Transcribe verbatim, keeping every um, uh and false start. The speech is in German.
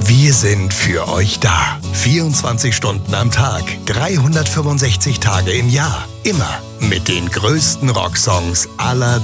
Wir sind für euch da. vierundzwanzig Stunden am Tag, dreihundertfünfundsechzig Tage im Jahr. Immer mit den größten Rocksongs aller